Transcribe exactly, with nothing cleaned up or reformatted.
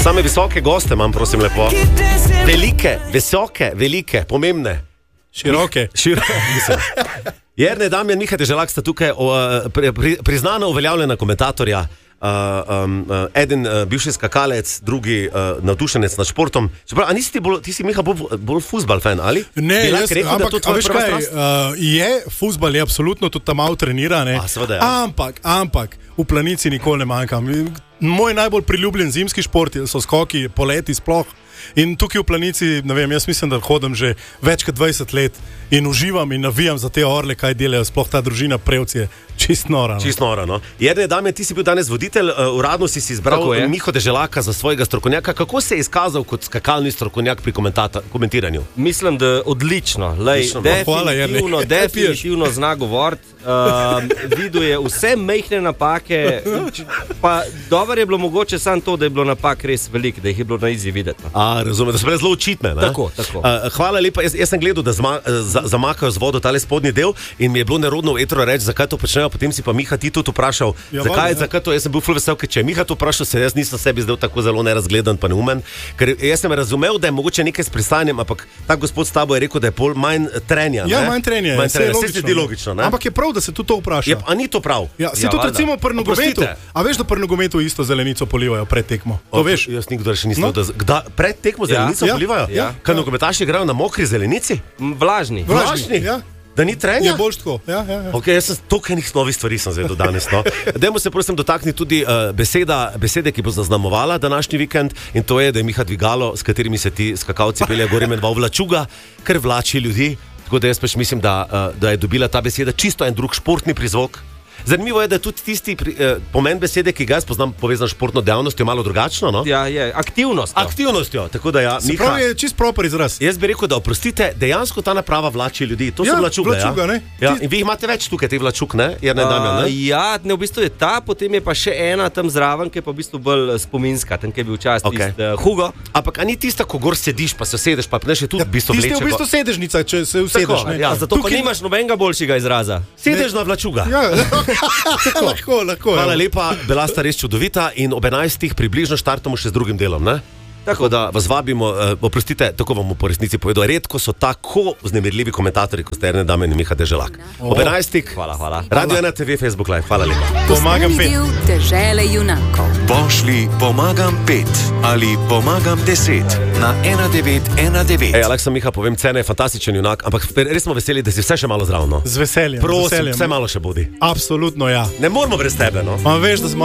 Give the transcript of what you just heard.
Same visoke goste imam, prosim lepo. Velike, visoke, velike, pomembne. Široke. Široke, mislim. Jernej Damjan, Miha Deželak sta tukaj o, pri, pri, priznana uveljavljena komentatorja. Uh, um, uh, eden uh, bivši skakalec, drugi uh, navdušenec nad športom. Čeprav, a nisi ti, bolj, ti si Miha bolj, bolj fuzbal fan, ali? Ne, jaz, rekel, ampak, a veš kaj, uh, je, fuzbal je absolutno tudi tam malo trenira, ne? A, seveda, ja. Ampak, ampak, v planici nikoli ne manjkam. Moj najbolj priljubljen zimski šport so skoki, poleti sploh. In tukaj v planici, ne vem, jaz mislim, da hodim že več kot dvajset let in uživam in navijam za te orle, kaj delajo, sploh ta družina Prevc je čist nora. No. Čist nora, no. Jernej Damjan, ti si bil danes voditelj, uh, uradno si si izbral Miho Deželaka za svojega strokovnjaka. Kako se je izkazal kot skakalni strokovnjak pri komentiranju? Mislim, da odlično. Lej, definitivno, definitivno zna govoriti. Uh, videl je vse majhne napake, pa dobro je bilo mogoče samo to, da je bilo napak res veliko, da jih je bilo na izi videti. A, razumem, da so bile zelo očitne. Ne? Tako, tako. Uh, hvala lepa, jaz, jaz sem gledal, da zma, za, zamakajo z vodo tale spodnji del in mi je bilo nerodno v etru reči, zakaj to počnejo, potem si pa Miha ti tudi vprašal, ja, zakaj, ja. zakaj to, jaz sem bil ful vesel, ker če je Miha to vprašal, se jaz nisem sebi zdel tako zelo nerazgledan pa neumen, ker jaz sem razumel, da je mogoče nekaj s pristajanjem, ampak ta gospod s tabo je rekel, da je pol manj trenja. Ja, manj trenja, manj trenja. Se se zdi logično, ne? Ampak je prav, da se tudi to vpraša. Ja, a ni to prav? Ja, se ja, tudi recimo pri nogometu. A veš, da pri nogometu isto zelenico polivajo pred tekmo? To veš? Jaz nikdar še nisem, no? da pred tekmo zelenico ja, polivajo? Ja. Kaj nogometaši igrajo na mokri zelenici? Vlažni. Vlažni? Ja. Da ni trenja? Je bolj tako. Ja, ja, ja. Okay, jaz sem toliko enih novih stvari sem zvedel danes. No. Dajmo se prosim dotakniti tudi uh, beseda, besede, ki bo zaznamovala današnji vikend, in to je, da je Miha dvigalo, s katerimi se ti skakalci peljejo gor, imenoval vlačuga, ker vlači ljudi. Tako da jaz pač mislim, da, uh, da je dobila ta beseda čisto en drug športni prizvok. Zanimivo je, da je tudi tisti eh, pomen besede, ki ga jaz poznam povezan s športno dejavnostjo, malo drugačno, no? Ja, je, aktivnostjo. Aktivnostjo, tako da ja, se Miha, pravi, je čist proper izraz. Jaz bi rekel, da oprostite, dejansko ta naprava vlači ljudi. To ja, so vlačuge, vlačuga, ja? Ne? Ja, in vi imate več tukaj teh vlačuk, ne? Jernej Damjan, ne? Ja, ne, v bistvu je ta, potem je pa še ena tam zraven, ki je pa v bistvu bolj spominska, tam, ki je bil včasih okay. tist, uh, Hugo. Ampak a ni tista, ko gor sediš, pa se sedeš, pa pneš je tudi ja, v bistvu vleče. Tiste je v bistvu sedežnica, če se usedeš. Ja, zato tukaj... pa nimaš nobenega boljšega izraza. Sedežna vlačuga. Ja, lahko, lahko. Hvala lepa, bila sta res čudovita in ob enajstih približno štartamo še z drugim delom, ne? Tako da vas vabimo, uh, oprostite, tako vam po resnici povedal, redko so tako vznemirljivi komentatorji, kot ste Jernej Damjan in Miha Deželak. Oh. Ob enajstih, hvala, hvala. Radio ena te ve, Facebook Live, hvala lepa. Pomagam pet. Dežele junakov. Pošli pomagam pet ali pomagam deset na ena devet ena devet. Ej, Aleksa, Miha, povem, Cene je fantastičen junak, ampak res smo veseli, da si vse še malo zdrav, no? Z veseljem. Prosim, z veseljem. Vse malo še bodi. Absolutno, ja. Ne moramo brez tebe, no? Ma veš, da smo